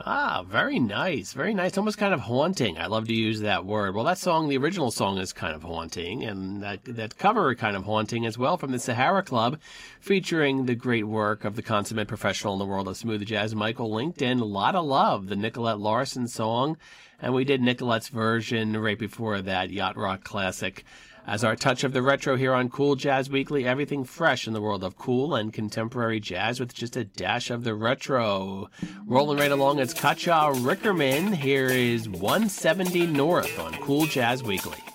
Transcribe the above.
Ah, very nice. Very nice. Almost kind of haunting. I love to use that word. Well, that song, the original song, is kind of haunting, and that cover kind of haunting as well, from the Sahara Club, featuring the great work of the consummate professional in the world of smooth jazz, Michael Linkton. Lotta Love, the Nicolette Larson song. And we did Nicolette's version right before that, Yacht Rock classic. As our touch of the retro here on Cool Jazz Weekly, everything fresh in the world of cool and contemporary jazz with just a dash of the retro. Rolling right along, it's Katja Rickerman. Here is 170 North on Cool Jazz Weekly.